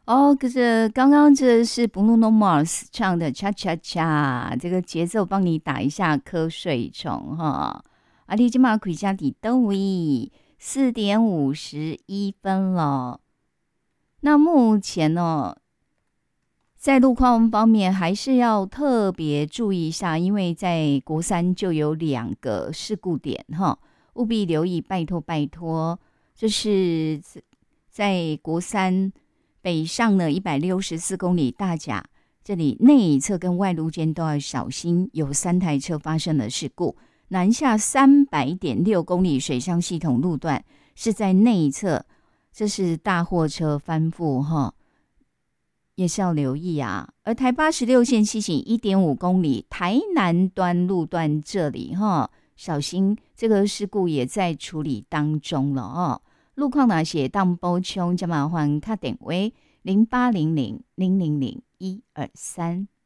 哦，可是刚刚这是 Bruno Mars 唱的《恰恰恰》，这个节奏帮你打一下瞌睡虫哈。啊，你今嘛回家底都位4:51了。那目前呢，在路况方面还是要特别注意一下，因为在国三就有2个事故点哈，务必留意，拜托拜托。这是在国三北上呢164公里大甲，这里内侧跟外路间都要小心，有3台车发生了事故。南下300.6公里水上系统路段是在内侧，这是大货车翻覆哈。也是要留意啊。而台86线西行1.5公里，台南端路段这里哈，小心这个事故也在处理当中了哦。路况哪些当补充，就麻烦打电话0800000123。